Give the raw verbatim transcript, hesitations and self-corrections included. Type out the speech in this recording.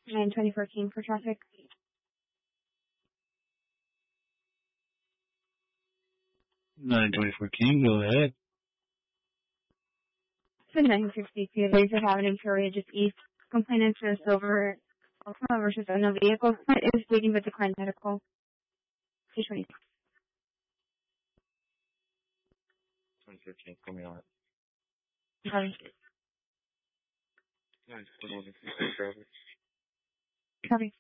nine twenty-four King for traffic. nine twenty-four King, go ahead. So nine sixty Laser Avenue, Peoria, just east. Complainant for silver Ultima versus unknown vehicle. It is bleeding but declined medical. two twenty-six. twenty-four King, coming on. Sorry. Nice. Copy. Copy.